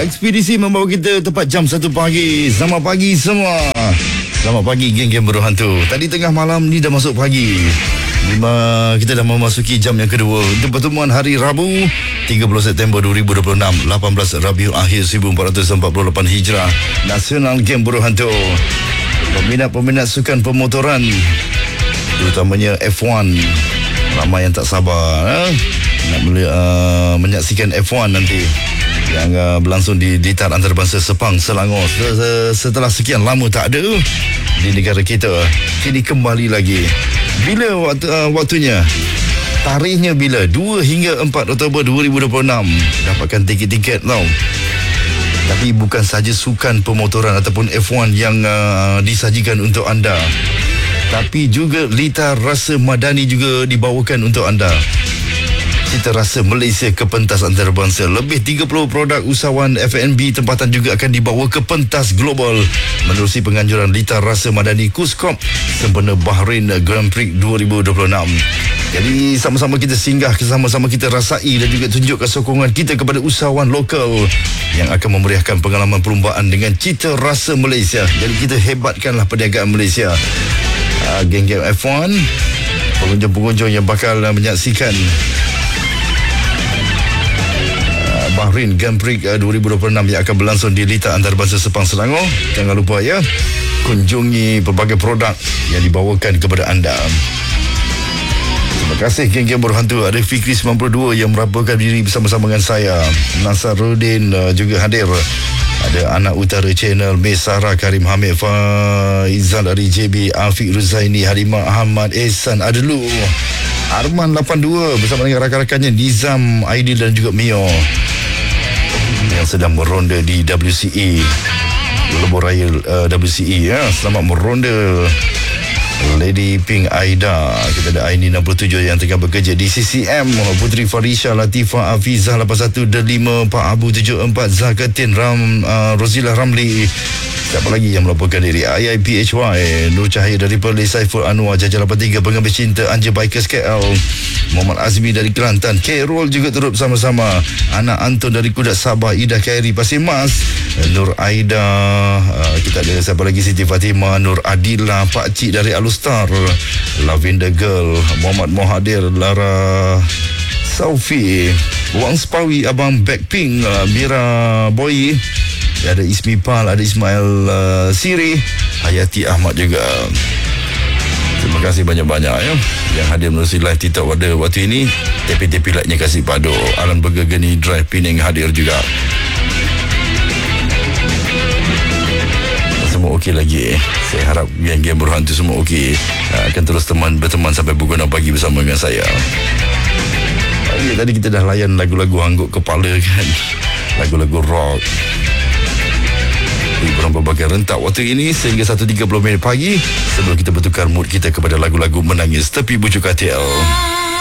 Ekspedisi membawa kita tepat jam 1 pagi. Selamat pagi semua. Selamat pagi geng-geng berhantu. Tadi tengah malam ni dah masuk pagi. Kita dah memasuki jam yang kedua untuk pertemuan hari Rabu 30 September 2026, 18 Rabiul Akhir 1448 Hijrah. Nasional Geng Berhantu. Peminat-peminat sukan pemotoran, terutamanya F1, ramai yang tak sabar nak menyaksikan F1 nanti yang berlangsung di Litar Antarabangsa Sepang, Selangor. Setelah sekian lama tak ada di negara kita, kini kembali lagi. Bila waktunya? Tarikhnya bila? 2 hingga 4 Oktober 2026. Dapatkan tiket-tiket tau. Tapi bukan saja sukan pemotoran ataupun F1 yang disajikan untuk anda, tapi juga Litar Rasa Madani juga dibawakan untuk anda. Cita Rasa Malaysia ke pentas antarabangsa. Lebih 30 produk usahawan F&B tempatan juga akan dibawa ke pentas global menerusi penganjuran Litar Rasa Madani Kuskop sempena Bahrain Grand Prix 2026. Jadi sama-sama kita singgah, sama-sama kita rasai dan juga tunjukkan sokongan kita kepada usahawan lokal yang akan memeriahkan pengalaman perlombaan dengan cita rasa Malaysia. Jadi kita hebatkanlah perniagaan Malaysia. Geng-geng F1, pengunjung-pengunjung yang bakal menyaksikan Bahrain Grand Prix 2026 yang akan berlangsung di Litar Antarabangsa Sepang, Selangor. Jangan lupa ya, kunjungi pelbagai produk yang dibawakan kepada anda. Terima kasih geng-geng berhantu. Ada Fikri 92 yang merapakan diri bersama-sama dengan saya. Nasaruddin juga hadir. Ada Anak Utara Channel, Mesara, Karim Hamid, Faizal dari JB, Afiq Ruzaini, Halimah Ahmad, Ehsan Adelu, Arman 82 bersama dengan rakan-rakannya Nizam, Aidil dan juga Mio yang sedang meronda di WCE, Lebuh Raya WCE. Selamat meronda Lady Pink Aida. Kita ada Aini 67 yang tengah bekerja di CCM, Putri Farisha Latifah Afizah 81 Delima, Pak Abu 74 Zakatin Rozilah Ramli. Siapa lagi yang melaporkan diri? IIPHY, Nur Cahaya dari Perlis, Saiful Anwar, Jajah 83, Pengambil Cinta, Anja Bikers KL, Muhammad Azmi dari Kelantan, K-Roll juga turut bersama-sama, Anak Anton dari Kudat Sabah, Ida Khairi Pasir Mas, Nur Aida, kita ada siapa lagi? Siti Fatimah, Nur Adila, Pak Cik dari Alustar, Lavender Girl, Muhammad Mohadir, Lara Saufi, Wang Spawi, Abang Blackpink, Mira Boy, ada Ismi Pal, ada Ismail Siri, Hayati Ahmad juga. Terima kasih banyak-banyak ya yang hadir melalui live TikTok pada waktu ini. Tepi-tepi lightnya kasih padu. Alan Bergegeni Drive Penang hadir juga. Semua okey lagi. Saya harap geng-geng berhantu semua okey. Akan terus berteman sampai pukul 6 pagi bersama dengan saya. Tadi kita dah layan lagu-lagu angguk kepala kan, lagu-lagu rock di berbagai rentak waktu ini sehingga 1.30 minit pagi sebelum kita bertukar mood kita kepada lagu-lagu menangis tepi bujuk katil.